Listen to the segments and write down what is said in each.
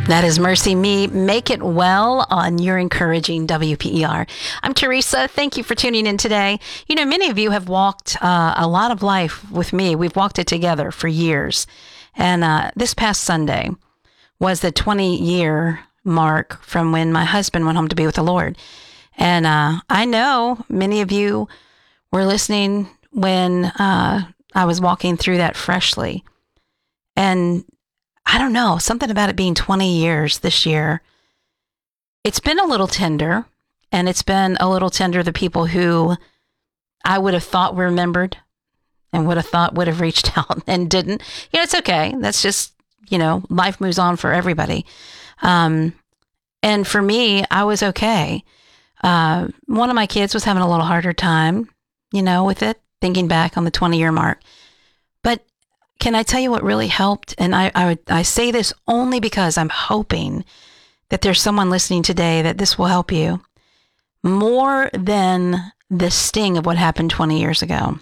That is Mercy Me. Make it well on your encouraging WPER. I'm Teresa. Thank you for tuning in today. You know, many of you have walked a lot of life with me. We've walked it together for years. And this past Sunday was the 20-year mark from when my husband went home to be with the Lord. And I know many of you were listening when I was walking through that freshly. And I don't know, something about it being 20 years this year. It's been a little tender, and it's been a little tender the people who I would have thought were remembered and would have thought would have reached out and didn't. You know, it's okay. That's just, you know, life moves on for everybody. And for me, I was okay. One of my kids was having a little harder time, you know, with it, thinking back on the 20-year mark. But can I tell you what really helped? And I say this only because I'm hoping that there's someone listening today that this will help you. More than the sting of what happened 20 years ago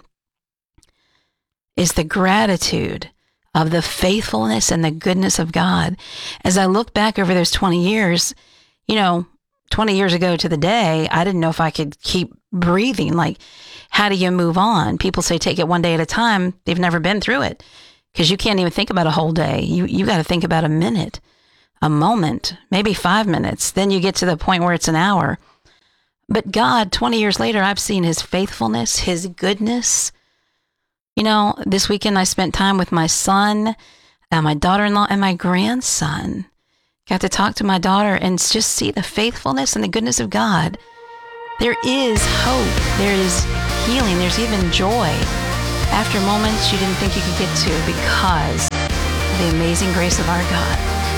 is the gratitude of the faithfulness and the goodness of God. As I look back over those 20 years, you know, 20 years ago to the day, I didn't know if I could keep breathing. Like, how do you move on? People say take it one day at a time. They've never been through it. Because you can't even think about a whole day. You got to think about a minute, a moment, maybe 5 minutes. Then you get to the point where it's an hour. But God, 20 years later, I've seen his faithfulness, his goodness. You know, this weekend I spent time with my son, my daughter-in-law, and my grandson. Got to talk to my daughter and just see the faithfulness and the goodness of God. There is hope. There is healing. There's even joy after moments you didn't think you could get to because of the amazing grace of our God.